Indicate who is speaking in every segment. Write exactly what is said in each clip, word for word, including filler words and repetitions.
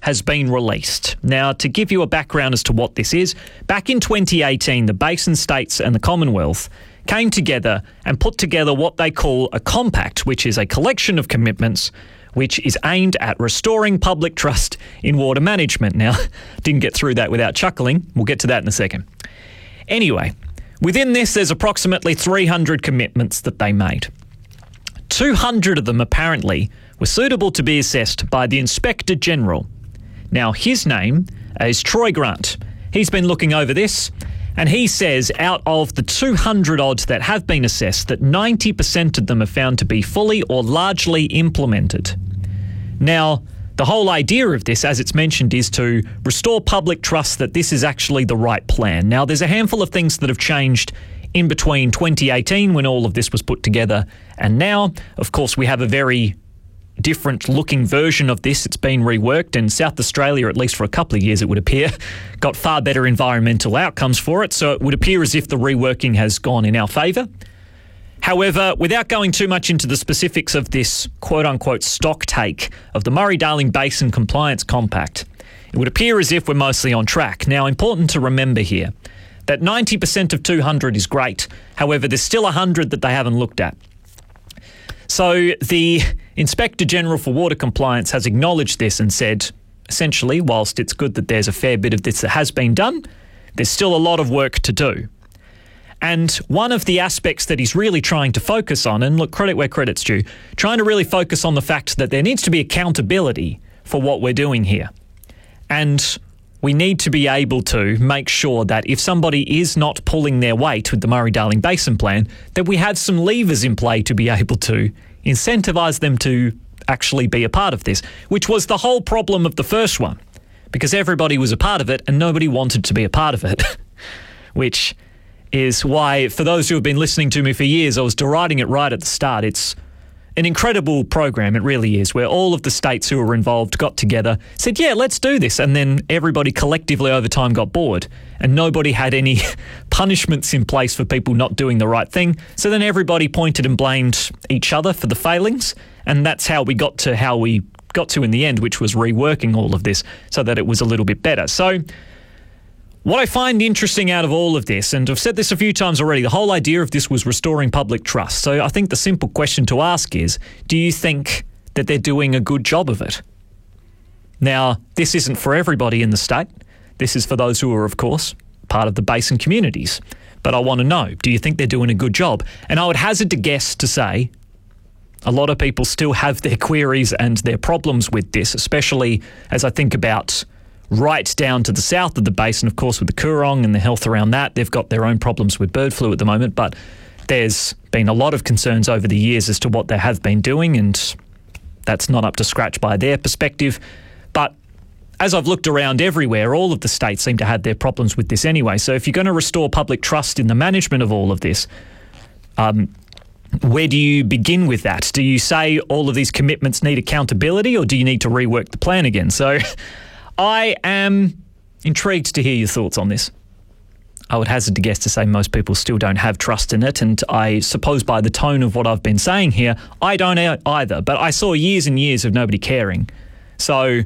Speaker 1: has been released. Now, to give you a background as to what this is, back in twenty eighteen, the Basin States and the Commonwealth came together and put together what they call a compact, which is a collection of commitments which is aimed at restoring public trust in water management. Now, didn't get through that without chuckling. We'll get to that in a second. Anyway, within this, there's approximately three hundred commitments that they made. two hundred of them, apparently, were suitable to be assessed by the Inspector General. Now, his name is Troy Grant. He's been looking over this, and he says out of the two hundred odds that have been assessed, that ninety percent of them are found to be fully or largely implemented. Now, the whole idea of this, as it's mentioned, is to restore public trust that this is actually the right plan. Now, there's a handful of things that have changed in between twenty eighteen, when all of this was put together, and now. Of course, we have a very different looking version of this. It's been reworked, and South Australia, at least for a couple of years it would appear, got far better environmental outcomes for it, so it would appear as if the reworking has gone in our favour. However, without going too much into the specifics of this quote-unquote stock take of the Murray-Darling Basin Compliance Compact, it would appear as if we're mostly on track. Now, important to remember here that ninety percent of two hundred is great. However, there's still one hundred that they haven't looked at. So the Inspector General for Water Compliance has acknowledged this and said, essentially, whilst it's good that there's a fair bit of this that has been done, there's still a lot of work to do. And one of the aspects that he's really trying to focus on, and look, credit where credit's due, trying to really focus on the fact that there needs to be accountability for what we're doing here. And we need to be able to make sure that if somebody is not pulling their weight with the Murray-Darling Basin Plan, that we have some levers in play to be able to incentivise them to actually be a part of this, which was the whole problem of the first one, because everybody was a part of it and nobody wanted to be a part of it, which is why, for those who have been listening to me for years, I was deriding it right at the start. It's an incredible program, it really is, where all of the states who were involved got together, said, yeah, let's do this. And then everybody collectively over time got bored and nobody had any punishments in place for people not doing the right thing. So then everybody pointed and blamed each other for the failings. And that's how we got to how we got to in the end, which was reworking all of this so that it was a little bit better. So what I find interesting out of all of this, and I've said this a few times already, the whole idea of this was restoring public trust. So I think the simple question to ask is, do you think that they're doing a good job of it? Now, this isn't for everybody in the state. This is for those who are, of course, part of the basin communities. But I want to know, do you think they're doing a good job? And I would hazard to guess to say a lot of people still have their queries and their problems with this, especially as I think about right down to the south of the basin, of course, with the Coorong and the health around that. They've got their own problems with bird flu at the moment, but there's been a lot of concerns over the years as to what they have been doing, and that's not up to scratch by their perspective. But as I've looked around everywhere, all of the states seem to have their problems with this anyway. So if you're going to restore public trust in the management of all of this, um, where do you begin with that? Do you say all of these commitments need accountability, or do you need to rework the plan again? So I am intrigued to hear your thoughts on this. I would hazard to guess to say most people still don't have trust in it, and I suppose by the tone of what I've been saying here, I don't either. But I saw years and years of nobody caring. So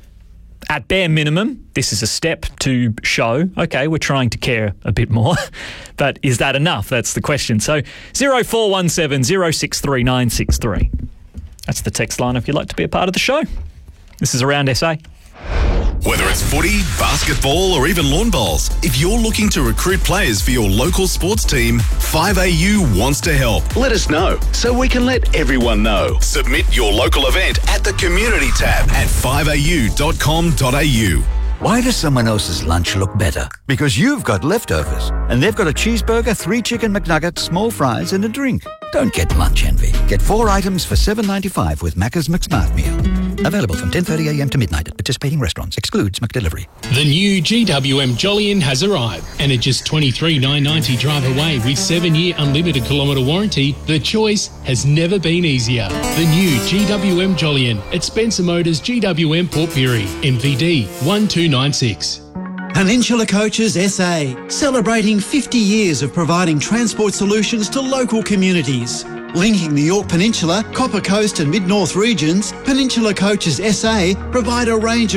Speaker 1: at bare minimum, this is a step to show, okay, we're trying to care a bit more. But is that enough? That's the question. So zero four one seven, zero six three nine six three. That's the text line if you'd like to be a part of the show. This is Around S A.
Speaker 2: Whether it's footy, basketball or even lawn bowls, if you're looking to recruit players for your local sports team, five A U wants to help. Let us know so we can let everyone know. Submit your local event at the Community tab at five a u dot com dot a u.
Speaker 3: Why does someone else's lunch look better? Because you've got leftovers, and they've got a cheeseburger, three chicken McNuggets, small fries and a drink. Don't get lunch envy. Get four items for seven ninety-five with Macca's McSmart Meal. Available from ten thirty a m to midnight at participating restaurants. Excludes McDelivery.
Speaker 4: The new G W M Jolyon has arrived, and at just twenty-three thousand nine hundred ninety drive away with seven-year unlimited kilometre warranty, the choice has never been easier. The new G W M Jolyon at Spencer Motors G W M Port Pirie, M V D one two nine six.
Speaker 5: Peninsula Coaches S A, celebrating fifty years of providing transport solutions to local communities. Linking the Yorke Peninsula, Copper Coast and Mid-North regions, Peninsula Coaches S A provide a range of